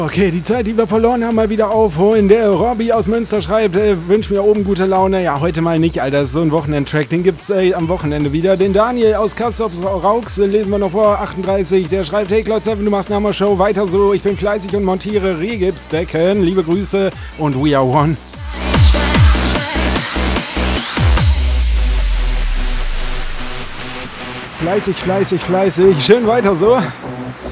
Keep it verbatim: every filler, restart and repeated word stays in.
Okay, die Zeit, die wir verloren haben, mal wieder aufholen. Der Robby aus Münster schreibt, äh, wünscht mir oben gute Laune. Ja, heute mal nicht, Alter. Das ist so ein Wochenend-Track. Den gibt's äh, am Wochenende wieder. Den Daniel aus Kassel Rauxs äh, lesen wir noch vor. achtunddreißig. Der schreibt, hey Cloud sieben, du machst eine Hammer-Show. Weiter so. Ich bin fleißig und montiere Regipsdecken. Liebe Grüße und we are one. Fleißig, fleißig, fleißig. Schön weiter so.